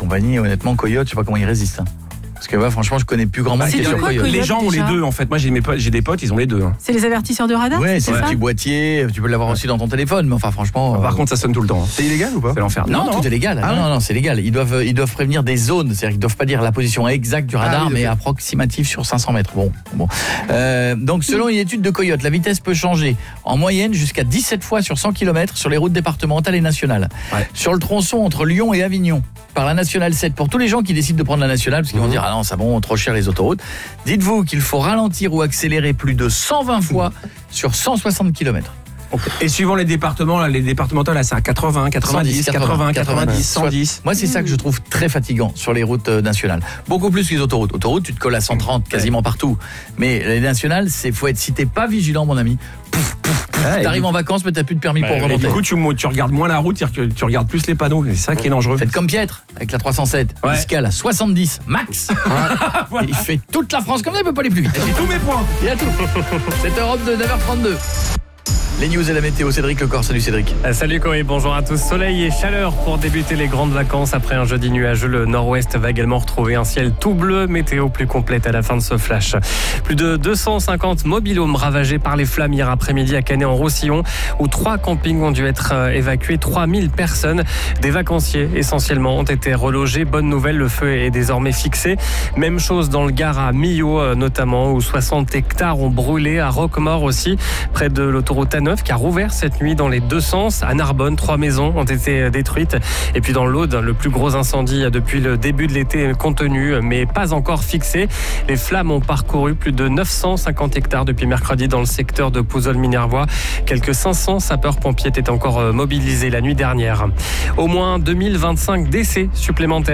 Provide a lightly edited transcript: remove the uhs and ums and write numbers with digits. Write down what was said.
compagnie, honnêtement, Coyote, je sais pas comment ils résistent. Parce que franchement, je connais plus grand monde qui est sur Coyote. Les gens ont les deux en fait. Moi j'ai des potes, ils ont les deux. C'est les avertisseurs de radar. Ouais, c'est le petit boîtier. Tu peux l'avoir aussi dans ton téléphone, mais enfin franchement. Par contre, ça sonne tout le temps. C'est illégal ou pas ? C'est l'enfer. Non, tout est légal. Non, c'est légal. Ils doivent prévenir des zones. C'est-à-dire qu'ils doivent pas dire la position exacte du radar, mais approximative sur 500 mètres. Bon. Donc, selon une étude de Coyote, la vitesse peut changer en moyenne jusqu'à 17 fois sur 100 km sur les routes départementales et nationales. Ouais. Sur le tronçon entre Lyon et Avignon, par la nationale 7. Pour tous les gens qui décident de prendre la nationale, parce qu'ils vont dire ah non, ça bon, trop cher les autoroutes. Dites-vous qu'il faut ralentir ou accélérer plus de 120 fois sur 160 km. Et suivant les départements, là, les départementales, là, c'est à 80, 90, 80, 90, 110. Moi, c'est ça que je trouve très fatigant sur les routes nationales. Beaucoup plus que les autoroutes. Autoroutes, tu te colles à 130 quasiment partout. Mais les nationales, faut être, si t'es pas vigilant, mon ami, t'arrives en vacances, mais t'as plus de permis pour remonter. Du coup, tu regardes moins la route, c'est-à-dire que tu regardes plus les panneaux. C'est ça qui est dangereux. Faites comme Pietre, avec la 307. Il se cale à 70, max. Voilà. Il fait toute la France comme ça, il peut pas aller plus vite. J'ai tous mes points. Il a tout. C'est Europe de 9h32. Les news et la météo, Cédric Lecor. Salut Cédric. Salut Corey, bonjour à tous. Soleil et chaleur pour débuter les grandes vacances. Après un jeudi nuageux, le nord-ouest va également retrouver un ciel tout bleu. Météo plus complète à la fin de ce flash. Plus de 250 mobil-homes ravagés par les flammes hier après-midi à Canet-en-Roussillon, où 3 campings ont dû être évacués. 3000 personnes, des vacanciers essentiellement, ont été relogés. Bonne nouvelle, le feu est désormais fixé. Même chose dans le Gard à Millau notamment, où 60 hectares ont brûlé. À Roquemaure aussi, près de l'autoroute A9, qui a rouvert cette nuit dans les deux sens. À Narbonne, 3 maisons ont été détruites. Et puis dans l'Aude, le plus gros incendie depuis le début de l'été contenu, mais pas encore fixé. Les flammes ont parcouru plus de 950 hectares depuis mercredi dans le secteur de Pouzol-Minervois. Quelques 500 sapeurs-pompiers étaient encore mobilisés la nuit dernière. Au moins 2025 décès supplémentaires